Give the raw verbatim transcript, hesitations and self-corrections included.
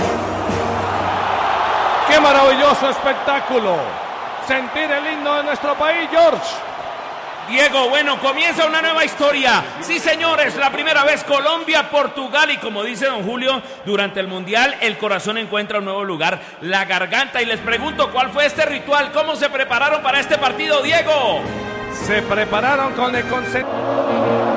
¡Qué maravilloso espectáculo! Sentir el himno de nuestro país, George. Diego, bueno, comienza una nueva historia. Sí, señores, la primera vez Colombia, Portugal, y como dice don Julio, durante el Mundial el corazón encuentra un nuevo lugar, la garganta. Y les pregunto, ¿cuál fue este ritual? ¿Cómo se prepararon para este partido, Diego? Se prepararon con el concepto...